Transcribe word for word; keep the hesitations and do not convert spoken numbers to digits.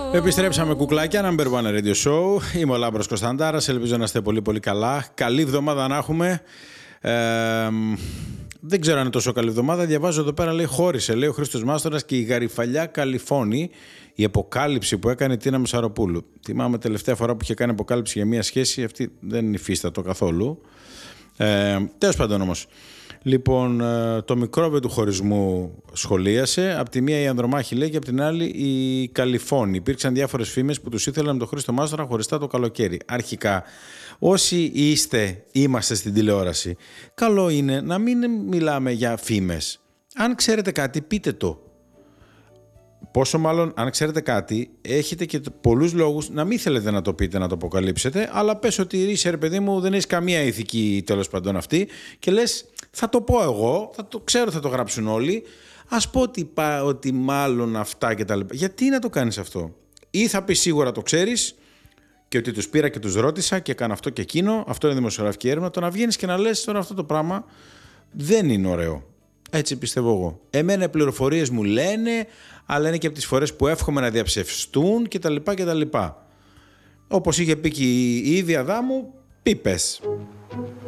Επιστρέψαμε κουκλάκια, Number One Radio Show. Είμαι ο Λάμπρος Κωνσταντάρας, ελπίζω να είστε πολύ πολύ καλά. Καλή εβδομάδα να έχουμε. Ε, δεν ξέρω αν είναι τόσο καλή εβδομάδα. Διαβάζω εδώ πέρα, λέει, χώρισε, λέει ο Χρήστος Μάστορας και η γαριφαλιά καλυφώνει. Η αποκάλυψη που έκανε η Τίνα Μεσαροπούλου. Θυμάμαι τελευταία φορά που είχε κάνει αποκάλυψη για μια σχέση, αυτή δεν υφίστατο καθόλου. Ε, τέλος πάντων όμως. Λοιπόν, το μικρόβιο του χωρισμού σχολίασε. Απ' τη μία η Ανδρομάχη, λέει, και απ' την άλλη η Καλυφώνη. Υπήρξαν διάφορες φήμες που τους ήθελαν με τον Χρήστο Μάστορα χωριστά το καλοκαίρι. Αρχικά, όσοι είστε, είμαστε στην τηλεόραση, καλό είναι να μην μιλάμε για φήμες. Αν ξέρετε κάτι, πείτε το. Πόσο μάλλον, αν ξέρετε κάτι, έχετε και πολλούς λόγους να μην θέλετε να το πείτε, να το αποκαλύψετε, αλλά πες ότι είσαι, ρε παιδί μου, δεν έχεις καμία ηθική, τέλος πάντων, αυτή, και λες, θα το πω εγώ, θα το ξέρω, θα το γράψουν όλοι, ας πω ότι, ότι μάλλον αυτά και τα λοιπά. Γιατί να το κάνεις αυτό? Ή θα πεις σίγουρα το ξέρεις και ότι τους πήρα και τους ρώτησα και έκανα αυτό και εκείνο, αυτό είναι δημοσιογραφική έρευνα, το να βγαίνεις και να λες τώρα αυτό το πράγμα δεν είναι ωραίο. Έτσι πιστεύω εγώ. Εμένα οι πληροφορίες μου λένε, αλλά είναι και από τις φορές που εύχομαι να διαψευστούν κτλ. κτλ. Όπως είχε πει και η ίδια Δάμου, πίπες.